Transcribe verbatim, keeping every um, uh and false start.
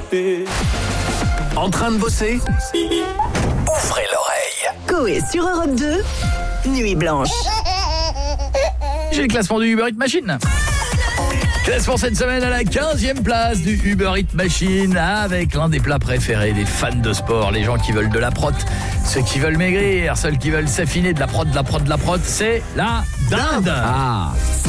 En train de bosser? Ouvrez l'oreille. Coé sur Europe deux, Nuit Blanche. J'ai le classement du Uber Eats Machine. Classement cette semaine à la quinzième place du Uber Eats Machine, avec l'un des plats préférés des fans de sport, les gens qui veulent de la prot, ceux qui veulent maigrir, ceux qui veulent s'affiner de la prot, de la prot, de la prot, c'est la dinde. Ah.